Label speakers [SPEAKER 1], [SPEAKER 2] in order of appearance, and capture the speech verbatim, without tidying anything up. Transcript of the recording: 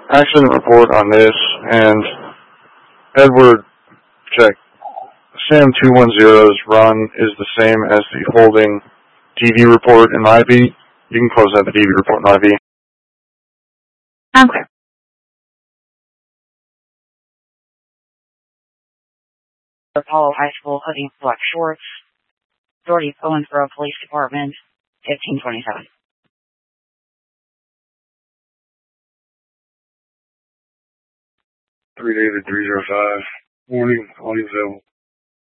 [SPEAKER 1] accident report on this, and Edward, check. Sam two one zero's run is the same as the holding D V report in my V. You can close out the D V report in my V.
[SPEAKER 2] I'm clear. Apollo High School, hoodie, black shorts. Doherty, Owensboro Police Department, fifteen twenty-seven.
[SPEAKER 1] three David three zero five. Warning, audio available.